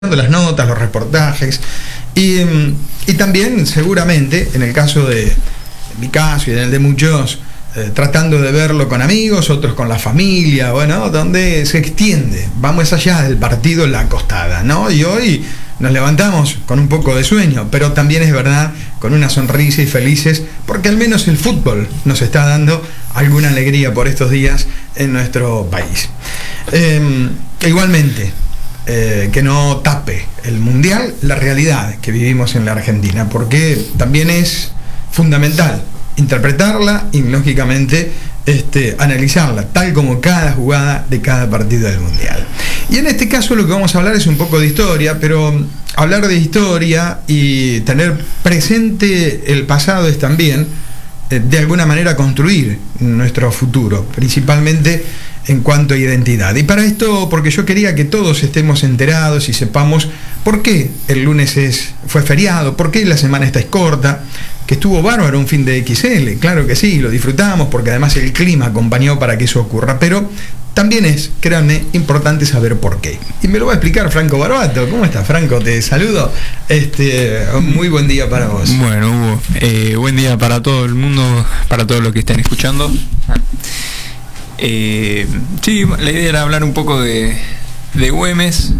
las notas, los reportajes y también seguramente en el caso de mi caso y en el de muchos, tratando de verlo con amigos, otros con la familia, bueno, donde se extiende, va más allá del partido la acostada, ¿no? Y hoy nos levantamos con un poco de sueño, pero también es verdad, con una sonrisa y felices, porque al menos el fútbol nos está dando alguna alegría por estos días en nuestro país. Igualmente, que no tape el mundial la realidad que vivimos en la Argentina, porque también es fundamental interpretarla y lógicamente analizarla tal como cada jugada de cada partido del mundial. Y en este caso lo que vamos a hablar es un poco de historia, pero hablar de historia y tener presente el pasado es también de alguna manera construir nuestro futuro, principalmente en cuanto a identidad. Y para esto, porque yo quería que todos estemos enterados y sepamos por qué el lunes fue feriado, por qué la semana esta es corta, que estuvo bárbaro un fin de XL, claro que sí, lo disfrutamos porque además el clima acompañó para que eso ocurra, pero también es, créanme, importante saber por qué. Y me lo va a explicar Franco Barbato. ¿Cómo estás, Franco? Te saludo. Muy buen día para vos. Bueno, Hugo, buen día para todo el mundo, para todos los que estén escuchando. Sí, la idea era hablar un poco de Güemes.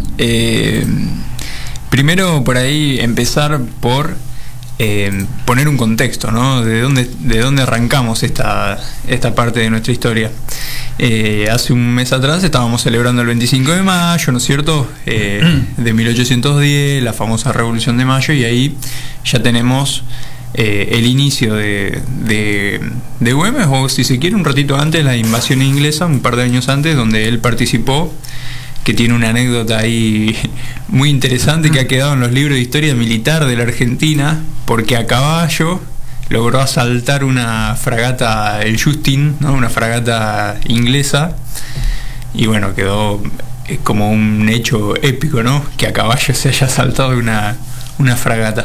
Primero, por ahí, empezar por poner un contexto, ¿no? De dónde arrancamos esta parte de nuestra historia. Hace un mes atrás estábamos celebrando el 25 de mayo, ¿no es cierto? De 1810, la famosa Revolución de Mayo, y ahí ya tenemos el inicio de Güemes, o si se quiere un ratito antes, la invasión inglesa, un par de años antes, donde él participó, que tiene una anécdota ahí muy interesante que ha quedado en los libros de historia militar de la Argentina, porque a caballo logró asaltar una fragata, el Justin, ¿no? Una fragata inglesa, y bueno, quedó como un hecho épico, ¿no? Que a caballo se haya asaltado una fragata.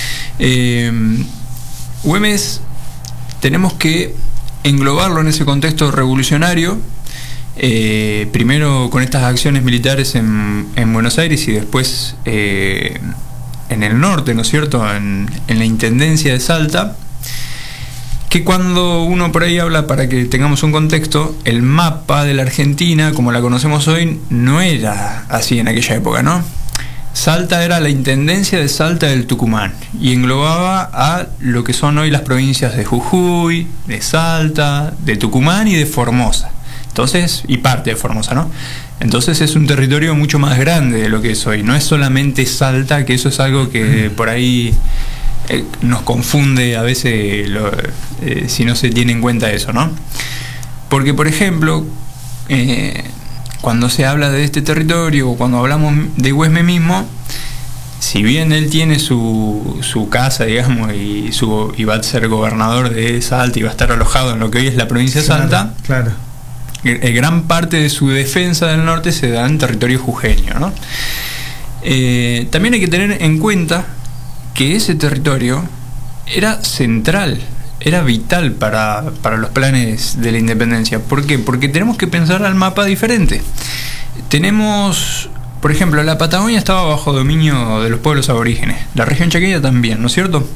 Güemes tenemos que englobarlo en ese contexto revolucionario, primero con estas acciones militares en Buenos Aires y después en el norte, ¿no es cierto?, en la Intendencia de Salta, que cuando uno por ahí habla, para que tengamos un contexto, el mapa de la Argentina, como la conocemos hoy, no era así en aquella época, ¿no? Salta era la Intendencia de Salta del Tucumán y englobaba a lo que son hoy las provincias de Jujuy, de Salta, de Tucumán y de Formosa. Entonces, y parte de Formosa, ¿no? Entonces es un territorio mucho más grande de lo que es hoy. No es solamente Salta, que eso es algo que por ahí nos confunde a veces si no se tiene en cuenta eso, ¿no? Porque, por ejemplo, cuando se habla de este territorio, o cuando hablamos de Güemes mismo, si bien él tiene su casa, digamos, y va a ser gobernador de Salta y va a estar alojado en lo que hoy es la provincia de Salta, claro. Gran parte de su defensa del norte se da en territorio jujeño, ¿no? También hay que tener en cuenta que ese territorio era central, era vital para los planes de la independencia. ¿Por qué? Porque tenemos que pensar al mapa diferente. Tenemos, por ejemplo, la Patagonia estaba bajo dominio de los pueblos aborígenes, la región chaqueña también, ¿no es cierto?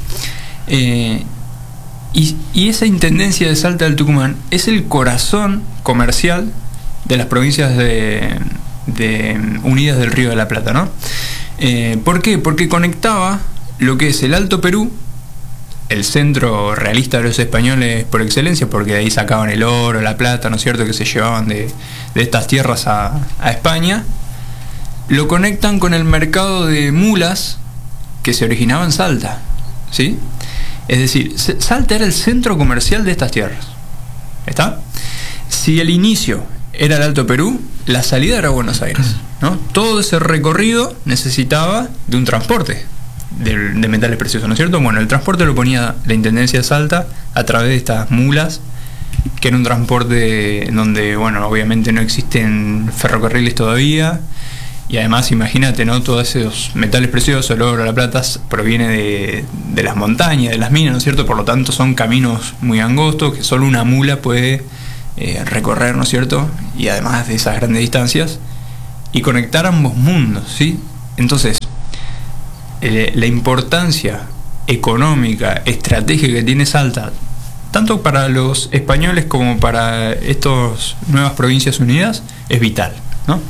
Y esa Intendencia de Salta del Tucumán es el corazón comercial de las provincias unidas del Río de la Plata, ¿no? ¿Por qué? Porque conectaba lo que es el Alto Perú, el centro realista de los españoles por excelencia, porque de ahí sacaban el oro, la plata, ¿no es cierto?, que se llevaban de estas tierras a España. Lo conectan con el mercado de mulas que se originaba en Salta, ¿sí? Es decir, Salta era el centro comercial de estas tierras. ¿Está? Si el inicio era el Alto Perú, la salida era Buenos Aires, ¿no? Todo ese recorrido necesitaba de un transporte de metales preciosos, ¿no es cierto? Bueno, el transporte lo ponía la Intendencia de Salta a través de estas mulas, que era un transporte en donde, bueno, obviamente no existen ferrocarriles todavía. Y además, imagínate, ¿no? Todos esos metales preciosos, el oro, la plata, proviene de las montañas, de las minas, ¿no es cierto? Por lo tanto, son caminos muy angostos que solo una mula puede recorrer, ¿no es cierto? Y además de esas grandes distancias, y conectar ambos mundos, ¿sí? Entonces, la importancia económica, estratégica que tiene Salta, tanto para los españoles como para estas nuevas provincias unidas, es vital, ¿no?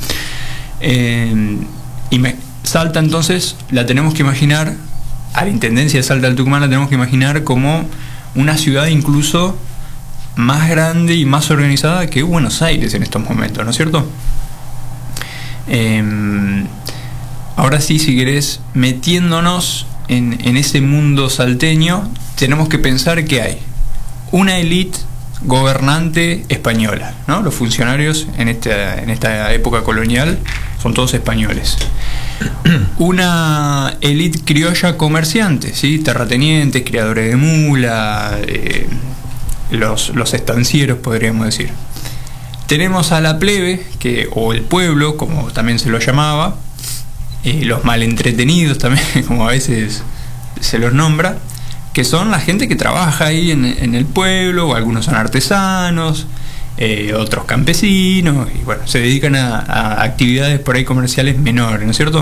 Salta, entonces, la tenemos que imaginar, a la Intendencia de Salta del Tucumán la tenemos que imaginar como una ciudad incluso más grande y más organizada que Buenos Aires en estos momentos, ¿no es cierto? Ahora sí, si querés, metiéndonos en ese mundo salteño, tenemos que pensar que hay una élite gobernante española, ¿no? Los funcionarios en esta época colonial son todos españoles. Una élite criolla comerciante, ¿sí? Terratenientes, criadores de mula, los estancieros, podríamos decir. Tenemos a la plebe, o el pueblo, como también se lo llamaba, los malentretenidos también, como a veces se los nombra, que son la gente que trabaja ahí en el pueblo, o algunos son artesanos, otros campesinos, y bueno, se dedican a actividades por ahí comerciales menores, ¿no es cierto?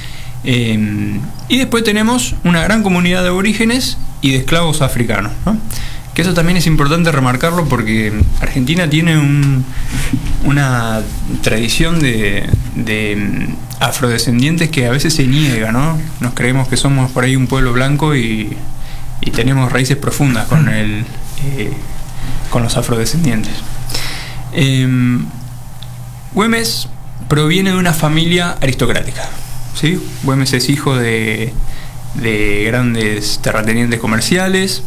Y después tenemos una gran comunidad de aborígenes y de esclavos africanos, ¿no? Que eso también es importante remarcarlo porque Argentina tiene una tradición de afrodescendientes que a veces se niega, ¿no? Nos creemos que somos por ahí un pueblo blanco y tenemos raíces profundas con los afrodescendientes. Güemes proviene de una familia aristocrática, ¿sí? Güemes es hijo de grandes terratenientes comerciales.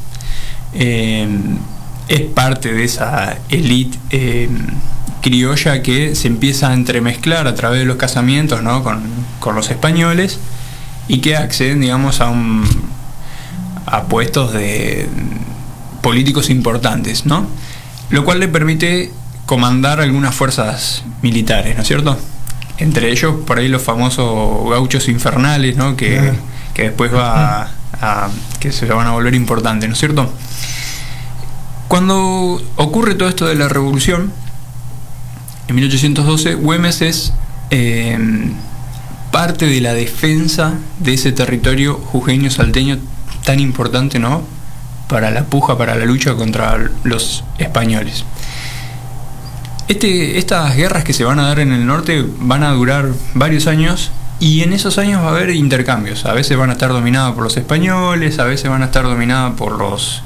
Es parte de esa élite criolla que se empieza a entremezclar a través de los casamientos, ¿no? con los españoles, y que acceden, digamos, a puestos de políticos importantes, ¿no? Lo cual le permite comandar algunas fuerzas militares, ¿no es cierto? Entre ellos, por ahí los famosos gauchos infernales, ¿no? Que después que se van a volver importantes, ¿no es cierto? Cuando ocurre todo esto de la revolución, en 1812, Güemes es parte de la defensa de ese territorio jujeño salteño tan importante, ¿no? Para la puja, para la lucha contra los españoles. Estas guerras que se van a dar en el norte van a durar varios años, y en esos años va a haber intercambios. A veces van a estar dominadas por los españoles, a veces van a estar dominadas por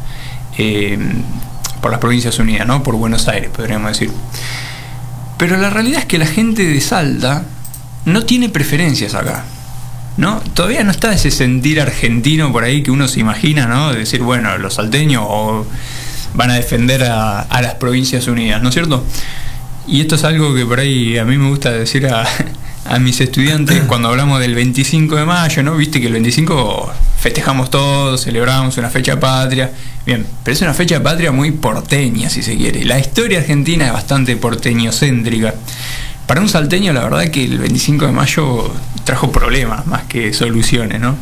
las Provincias Unidas, ¿no? Por Buenos Aires, podríamos decir. Pero la realidad es que la gente de Salta no tiene preferencias acá, ¿no? Todavía no está ese sentir argentino por ahí que uno se imagina, ¿no? De decir, bueno, los salteños van a defender a las Provincias Unidas, ¿no es cierto? Y esto es algo que por ahí a mí me gusta decir a mis estudiantes cuando hablamos del 25 de mayo, ¿no? Viste que el 25 festejamos todos, celebramos una fecha patria. Bien, pero es una fecha patria muy porteña, si se quiere. La historia argentina es bastante porteñocéntrica. Para un salteño, la verdad que el 25 de mayo trajo problemas más que soluciones, ¿no?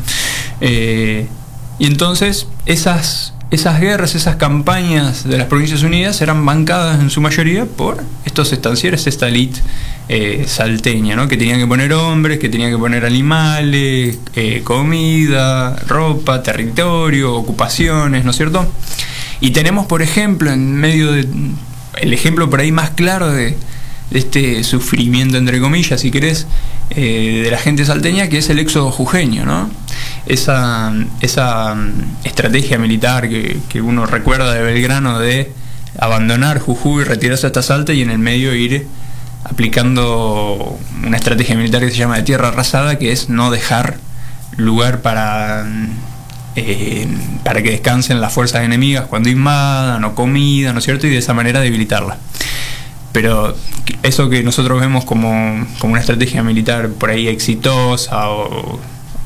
Y entonces esas guerras, esas campañas de las Provincias Unidas eran bancadas en su mayoría por estos estancieros, esta élite salteña, ¿no? Que tenían que poner hombres, que tenían que poner animales, comida, ropa, territorio, ocupaciones, ¿no es cierto? Y tenemos, por ejemplo, en medio de el ejemplo por ahí más claro de este sufrimiento, entre comillas, si querés, de la gente salteña, que es el éxodo jujeño, ¿no? Esa estrategia militar que uno recuerda de Belgrano de abandonar Jujuy, retirarse hasta Salta y en el medio ir aplicando una estrategia militar que se llama de tierra arrasada, que es no dejar lugar para que descansen las fuerzas enemigas cuando invadan, o comida, ¿no es cierto? Y de esa manera debilitarla. Pero eso que nosotros vemos como una estrategia militar por ahí exitosa o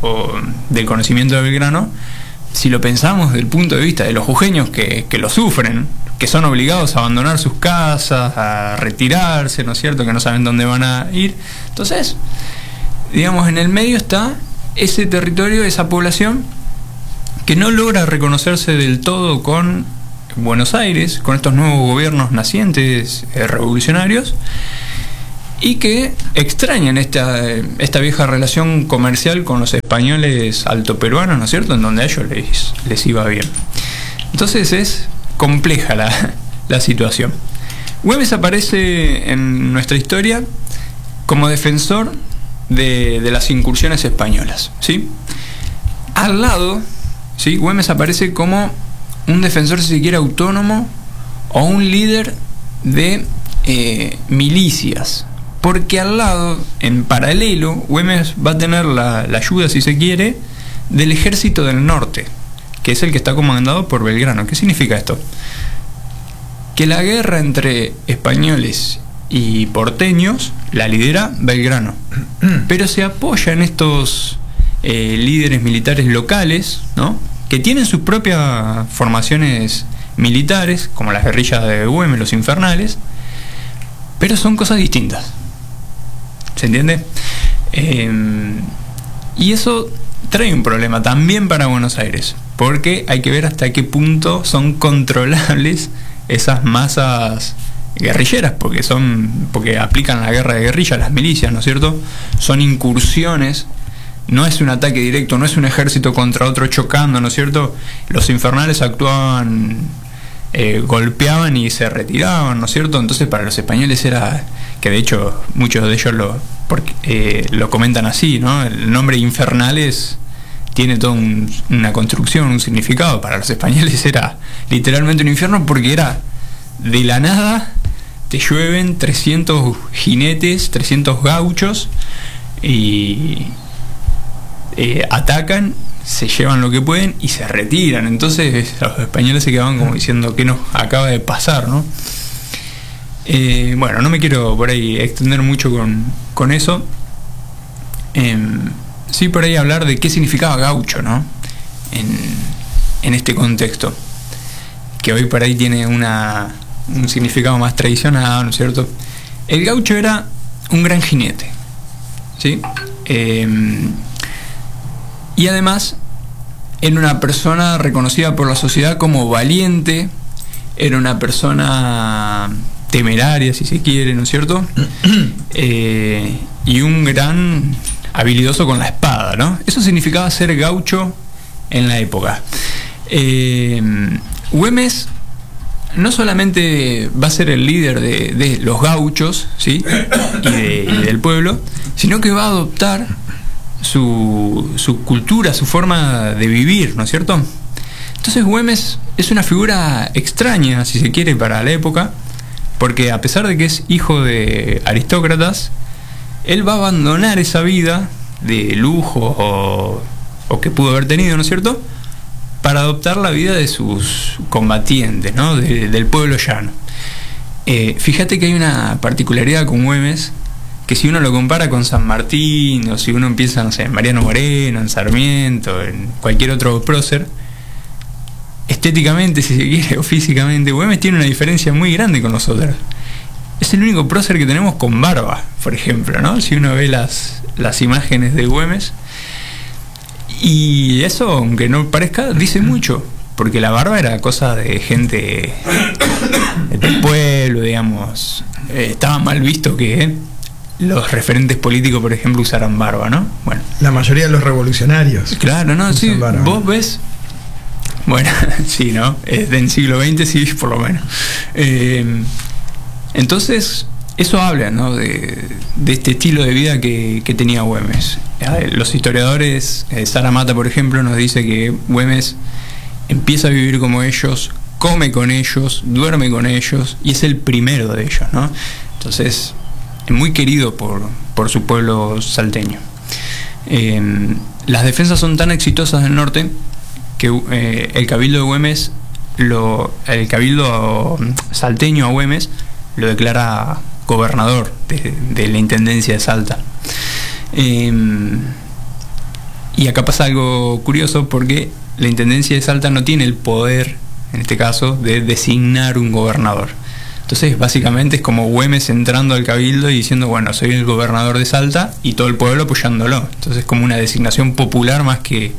del conocimiento de Belgrano, si lo pensamos desde el punto de vista de los jujeños que lo sufren, que son obligados a abandonar sus casas, a retirarse, ¿no es cierto?, que no saben dónde van a ir. Entonces, digamos, en el medio está ese territorio, esa población que no logra reconocerse del todo con Buenos Aires, con estos nuevos gobiernos nacientes revolucionarios, y que extrañan esta vieja relación comercial con los españoles altoperuanos, ¿no es cierto?, en donde a ellos les iba bien. Entonces es compleja la situación. Güemes aparece en nuestra historia como defensor de las incursiones españolas, ¿sí? Al lado, ¿sí?, Güemes aparece como un defensor, si se quiere, autónomo o un líder de milicias, porque al lado, en paralelo, Güemes va a tener la ayuda, si se quiere, del ejército del norte, que es el que está comandado por Belgrano. ¿Qué significa esto? Que la guerra entre españoles y porteños la lidera Belgrano, pero se apoya en estos líderes militares locales, ¿no?, que tienen sus propias formaciones militares, como las guerrillas de Güemes, los infernales, pero son cosas distintas. ¿Se entiende? Y eso trae un problema también para Buenos Aires, porque hay que ver hasta qué punto son controlables esas masas guerrilleras, porque aplican la guerra de guerrilla, las milicias, ¿no es cierto? Son incursiones, no es un ataque directo, no es un ejército contra otro chocando, ¿no es cierto? Los infernales actuaban, golpeaban y se retiraban, ¿no es cierto? Entonces para los españoles era, que de hecho muchos de ellos lo comentan así, ¿no? El nombre infernales tiene toda una construcción, un significado. Para los españoles era literalmente un infierno, porque era de la nada, te llueven 300 jinetes, 300 gauchos y atacan, se llevan lo que pueden y se retiran. Entonces los españoles se quedaban como diciendo, ¿qué nos acaba de pasar, no? Bueno, no me quiero por ahí extender mucho con eso. Sí, por ahí hablar de qué significaba gaucho, ¿no?, en este contexto, que hoy por ahí tiene un significado más tradicional, ¿no es cierto? El gaucho era un gran jinete, ¿sí? Y además era una persona reconocida por la sociedad como valiente, era una persona temeraria, si se quiere, ¿no es cierto? Y un gran habilidoso con la espada, ¿no? Eso significaba ser gaucho en la época. Güemes no solamente va a ser el líder de los gauchos, ¿sí?, y del pueblo, sino que va a adoptar su cultura, su forma de vivir, ¿no es cierto? Entonces Güemes es una figura extraña, si se quiere, para la época, porque a pesar de que es hijo de aristócratas, él va a abandonar esa vida de lujo o que pudo haber tenido, ¿no es cierto?, para adoptar la vida de sus combatientes, ¿no?, del pueblo llano. Fíjate que hay una particularidad con Güemes, que si uno lo compara con San Martín, o si uno empieza, no sé, en Mariano Moreno, en Sarmiento, en cualquier otro prócer, estéticamente, si se quiere, o físicamente, Güemes tiene una diferencia muy grande con los otros. Es el único prócer que tenemos con barba, por ejemplo, ¿no? Si uno ve las imágenes de Güemes. Y eso, aunque no parezca, dice mucho, porque la barba era cosa de gente del pueblo, digamos. Estaba mal visto que los referentes políticos, por ejemplo, usaran barba, ¿no? Bueno, la mayoría de los revolucionarios. Claro, ¿no? Sí, barba. Vos ves. Bueno, sí, ¿no? Del siglo XX, sí, por lo menos. Entonces, eso habla, ¿no?, de este estilo de vida que tenía Güemes. Los historiadores, Sara Mata, por ejemplo, nos dice que Güemes empieza a vivir como ellos, come con ellos, duerme con ellos, y es el primero de ellos, ¿no? Entonces, es muy querido por su pueblo salteño. Las defensas son tan exitosas del norte que el cabildo de Güemes, el cabildo salteño a Güemes lo declara gobernador de la intendencia de Salta. Y acá pasa algo curioso, porque la intendencia de Salta no tiene el poder, en este caso, de designar un gobernador. Entonces básicamente es como Güemes entrando al cabildo y diciendo, bueno, soy el gobernador de Salta, y todo el pueblo apoyándolo. Entonces es como una designación popular más que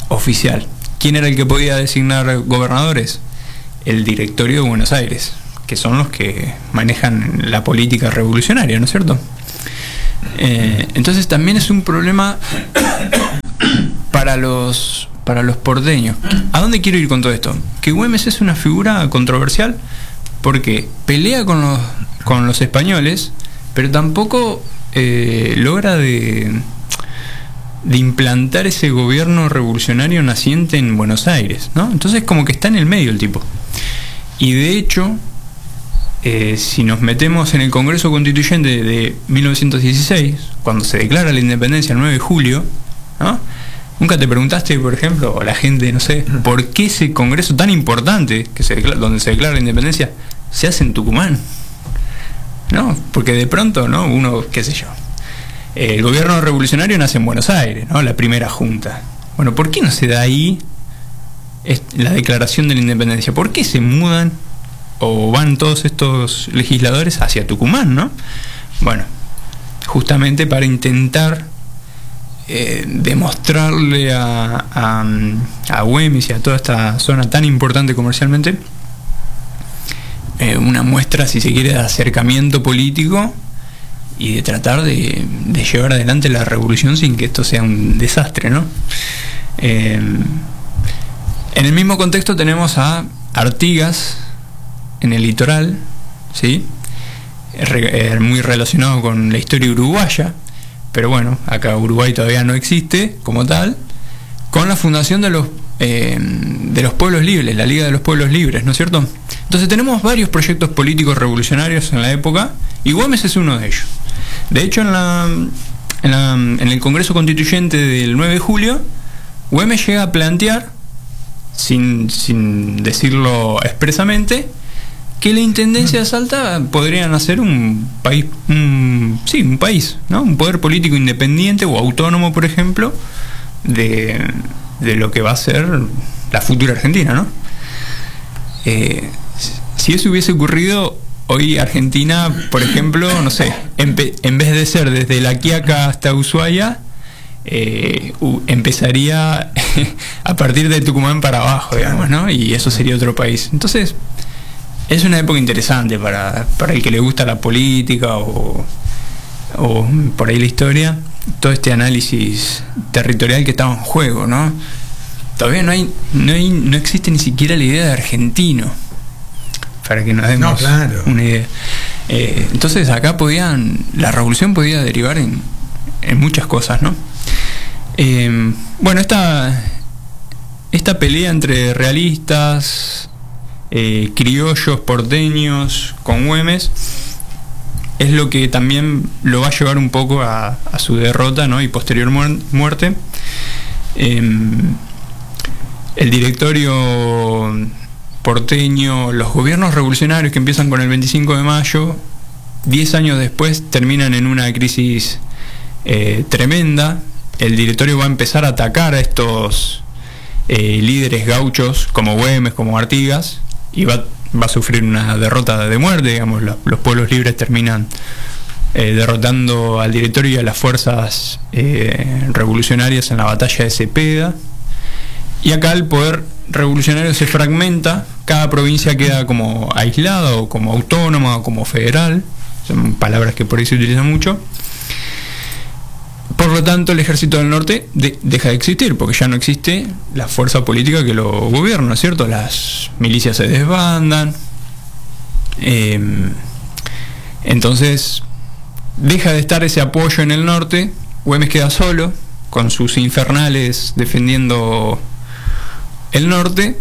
oficial. ¿Quién era el que podía designar gobernadores? El Directorio de Buenos Aires, que son los que manejan la política revolucionaria, ¿no es cierto? Entonces también es un problema para los porteños. ¿A dónde quiero ir con todo esto? Que Güemes es una figura controversial porque pelea con los españoles, pero tampoco logra de implantar ese gobierno revolucionario naciente en Buenos Aires, ¿no? Entonces como que está en el medio el tipo. Y de hecho, si nos metemos en el Congreso Constituyente de 1916, cuando se declara la independencia el 9 de julio, ¿no? ¿Nunca te preguntaste, por ejemplo, o la gente, no sé, por qué ese congreso tan importante donde se declara la independencia se hace en Tucumán? ¿No? Porque de pronto, ¿no? Uno, qué sé yo, el gobierno revolucionario nace en Buenos Aires, ¿no? La primera junta. Bueno, ¿por qué no se da ahí la declaración de la independencia? ¿Por qué se mudan o van todos estos legisladores hacia Tucumán, ¿no? Bueno, justamente para intentar demostrarle a Güemes y a toda esta zona tan importante comercialmente una muestra, si se quiere, de acercamiento político y de tratar de llevar adelante la revolución sin que esto sea un desastre, ¿no? En el mismo contexto tenemos a Artigas en el litoral, ¿sí? Muy relacionado con la historia uruguaya, pero bueno, acá Uruguay todavía no existe como tal, con la fundación de los pueblos libres, la Liga de los Pueblos Libres, ¿no es cierto? Entonces tenemos varios proyectos políticos revolucionarios en la época, y Güemes es uno de ellos. De hecho, en el Congreso Constituyente del 9 de julio, Güemes llega a plantear, sin decirlo expresamente, que la Intendencia de Salta podrían hacer un país, un país, ¿no? Un poder político independiente o autónomo, por ejemplo, de lo que va a ser la futura Argentina, ¿no? Si eso hubiese ocurrido, hoy Argentina, por ejemplo, no sé, en vez de ser desde La Quiaca hasta Ushuaia, empezaría a partir de Tucumán para abajo, digamos, ¿no? Y eso sería otro país. Entonces, es una época interesante para el que le gusta la política o por ahí la historia, todo este análisis territorial que estaba en juego, ¿no? Todavía no existe ni siquiera la idea de argentino, para que nos demos una idea. Entonces acá la revolución podía derivar en muchas cosas, ¿no? Bueno, esta pelea entre realistas, criollos, porteños, con Güemes, es lo que también lo va a llevar un poco a su derrota, ¿no? Y posterior muerte. El directorio porteño, los gobiernos revolucionarios que empiezan con el 25 de mayo, 10 años después terminan en una crisis tremenda. El directorio va a empezar a atacar a estos líderes gauchos como Güemes, como Artigas, y va a sufrir una derrota de muerte, digamos. Los pueblos libres terminan derrotando al directorio y a las fuerzas revolucionarias en la batalla de Cepeda. Y acá el poder revolucionario se fragmenta, cada provincia queda como aislada o como autónoma o como federal, son palabras que por ahí se utilizan mucho. Por lo tanto, el ejército del norte deja de existir, porque ya no existe la fuerza política que lo gobierna, ¿no es cierto? Las milicias se desbandan. Entonces, deja de estar ese apoyo en el norte. Güemes queda solo, con sus infernales defendiendo el norte.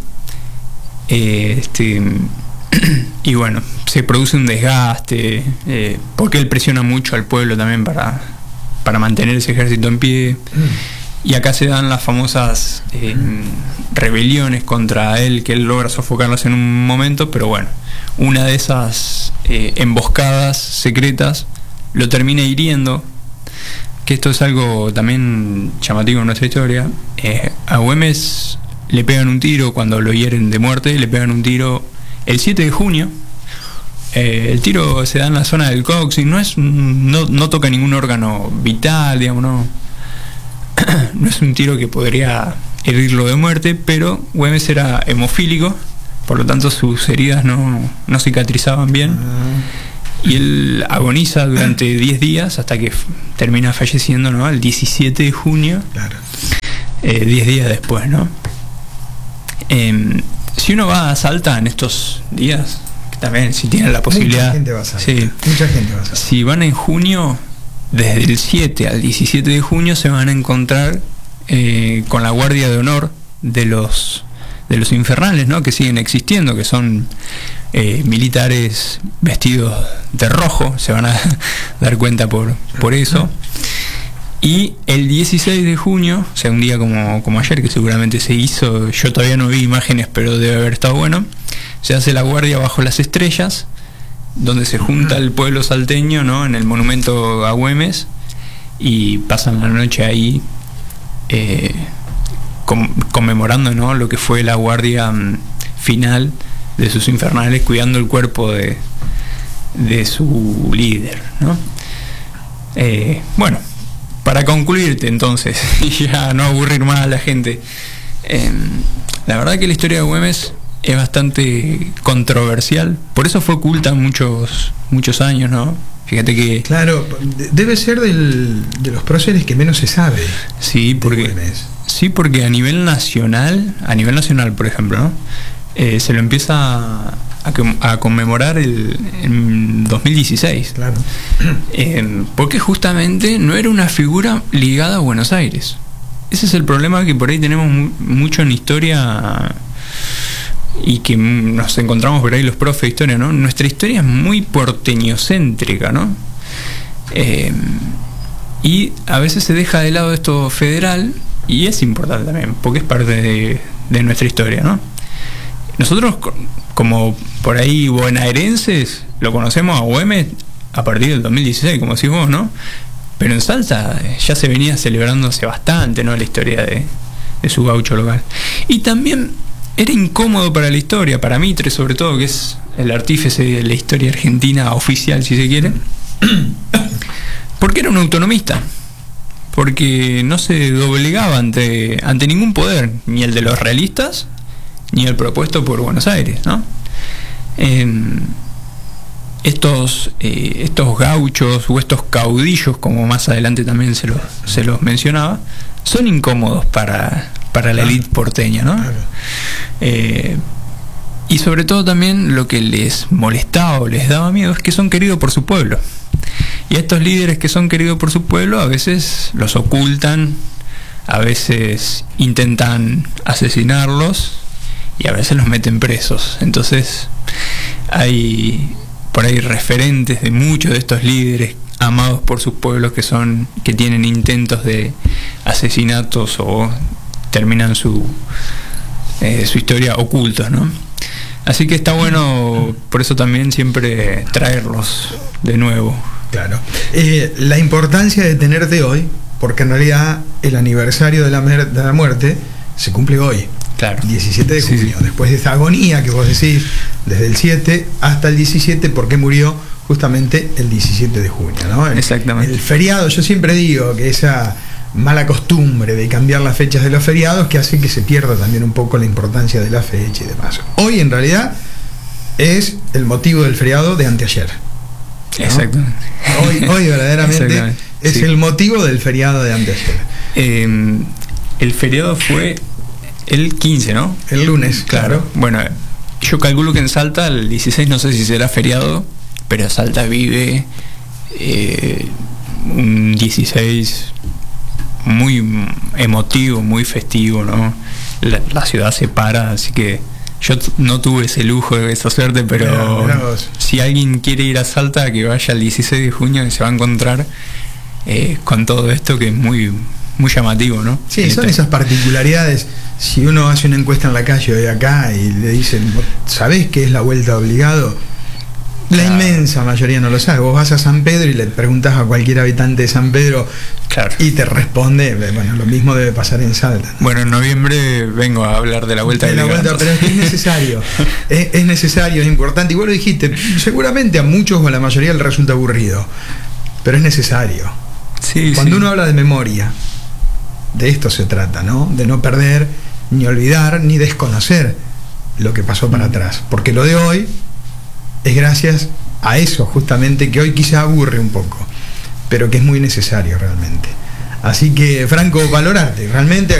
Y bueno, se produce un desgaste, porque él presiona mucho al pueblo también para mantener ese ejército en pie. Y acá se dan las famosas rebeliones contra él, que él logra sofocarlas en un momento, pero bueno, una de esas emboscadas secretas lo termina hiriendo, que esto es algo también llamativo en nuestra historia. A Güemes le pegan un tiro cuando lo hieren de muerte, le pegan un tiro el 7 de junio. El tiro se da en la zona del cóccix, no toca ningún órgano vital, digamos, no es un tiro que podría herirlo de muerte, pero Güemes era hemofílico, por lo tanto sus heridas no cicatrizaban bien. Y él agoniza durante 10 días hasta que termina falleciendo, ¿no? El 17 de junio, Claro. 10 días después, ¿no? Si uno va a Salta en estos días, que también si tienen la posibilidad, Mucha gente va a Salta. sí, Mucha gente va a Salta. si van en junio, desde el 7 al 17 de junio se van a encontrar con la guardia de honor de los infernales, ¿no? Que siguen existiendo, que son militares vestidos de rojo, se van a dar cuenta por eso. Y el 16 de junio, o sea, un día como ayer, que seguramente se hizo, yo todavía no vi imágenes, pero debe haber estado bueno, se hace la guardia bajo las estrellas, donde se junta el pueblo salteño, ¿no? En el monumento a Güemes, y pasan la noche ahí conmemorando, ¿no? Lo que fue la guardia final de sus infernales, cuidando el cuerpo de su líder, ¿no? Bueno, para concluirte entonces, y ya no aburrir más a la gente, la verdad que la historia de Güemes es bastante controversial, por eso fue oculta muchos años, ¿no? Fíjate que... Claro, debe ser de los próceres que menos se sabe. Sí, porque a nivel nacional, por ejemplo, ¿no? Se lo empieza a conmemorar en 2016. Claro. Porque justamente no era una figura ligada a Buenos Aires. Ese es el problema que por ahí tenemos mucho en historia, y que nos encontramos por ahí los profes de historia, ¿no? Nuestra historia es muy porteñocéntrica, ¿no? Y a veces se deja de lado esto federal, y es importante también, porque es parte de nuestra historia, ¿no? Nosotros, como por ahí bonaerenses, lo conocemos a Güemes a partir del 2016, como decís vos, ¿no? Pero en Salta ya se venía celebrando hace bastante, ¿no? La historia de su gaucho local. Y también era incómodo para la historia, para Mitre sobre todo, que es el artífice de la historia argentina oficial, si se quiere, porque era un autonomista, porque no se doblegaba ante ningún poder, ni el de los realistas, ni el propuesto por Buenos Aires, ¿no? Estos gauchos o estos caudillos, como más adelante también se los mencionaba, son incómodos para la élite porteña, ¿no? Y sobre todo también lo que les molestaba o les daba miedo es que son queridos por su pueblo. Y a estos líderes que son queridos por su pueblo a veces los ocultan, a veces intentan asesinarlos y a veces los meten presos. Entonces hay por ahí referentes de muchos de estos líderes amados por sus pueblos que tienen intentos de asesinatos o terminan su historia ocultos, ¿no? Así que está bueno, por eso también siempre traerlos de nuevo. Claro. La importancia de tenerte hoy, porque en realidad el aniversario de la muerte se cumple hoy. Claro. 17 de junio, sí. Después de esa agonía que vos decís, desde el 7 hasta el 17, porque murió justamente el 17 de junio, ¿no? Exactamente. El feriado, yo siempre digo que esa mala costumbre de cambiar las fechas de los feriados que hace que se pierda también un poco la importancia de la fecha y demás. Hoy en realidad es el motivo del feriado de anteayer, ¿no? Exactamente. Hoy verdaderamente es el motivo del feriado de anteayer. El feriado fue el 15, ¿no? El lunes, claro. Bueno, yo calculo que en Salta el 16 no sé si será feriado, pero Salta vive un 16 muy emotivo, muy festivo, ¿no? La ciudad se para, así que yo no tuve ese lujo de esa suerte, pero si alguien quiere ir a Salta, que vaya el 16 de junio y se va a encontrar con todo esto que es muy, muy llamativo, ¿no? Sí, son esas particularidades. Si uno hace una encuesta en la calle de acá y le dicen, ¿sabés qué es la vuelta obligado? La inmensa mayoría no lo sabe. Vos vas a San Pedro y le preguntás a cualquier habitante de San Pedro, claro, y te responde, bueno, lo mismo debe pasar en Salta, ¿no? Bueno, en noviembre vengo a hablar de la vuelta obligada. Pero es que es necesario, es necesario, es importante. Y vos lo dijiste, seguramente a muchos o a la mayoría les resulta aburrido, pero es necesario. Sí, cuando uno habla de memoria, de esto se trata, ¿no? De no perder, ni olvidar, ni desconocer lo que pasó para atrás, porque lo de hoy es gracias a eso justamente, que hoy quizá aburre un poco, pero que es muy necesario realmente. Así que, Franco, valorarte realmente.